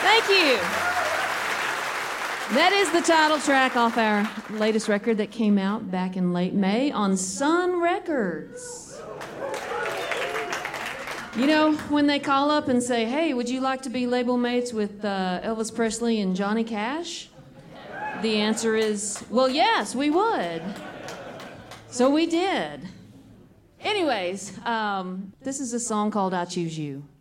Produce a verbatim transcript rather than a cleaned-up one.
Thank you. That is the title track off our latest record that came out back in late May on Sun Records. You know, when they call up and say, hey, would you like to be label mates with uh, Elvis Presley and Johnny Cash? The answer is, well, yes, we would. So we did. Anyways, um, this is a song called I Choose You.